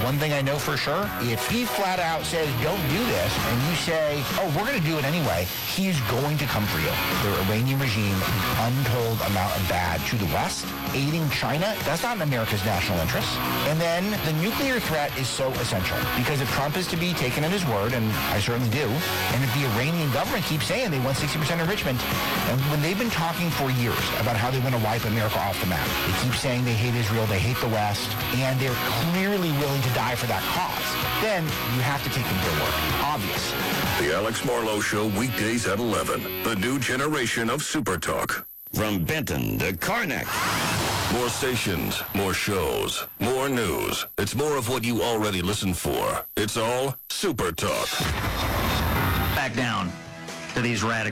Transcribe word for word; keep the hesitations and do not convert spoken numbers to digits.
one thing I know for sure, if he flat out says, don't do this, and you say, oh, we're going to do it anyway, he's going to come for you. The Iranian regime, the untold amount of bad to the West, aiding China, that's not in America's national interest. And then the nuclear threat is so essential, because if Trump is to be taken at his word, and I certainly do, and if the Iranian government keeps saying they want sixty percent enrichment, and when they've been talking for years about how they want to wipe America off the map, they keep saying they hate Israel, they hate the West, and they're clearly willing to die for that cause, then you have to take them to their word. Obvious. The Alex Marlowe Show, weekdays at eleven. The new generation of Super Talk. From Benton to Karnak. More stations, more shows, more news. It's more of what you already listen for. It's all Super Talk. Back down to these radicals.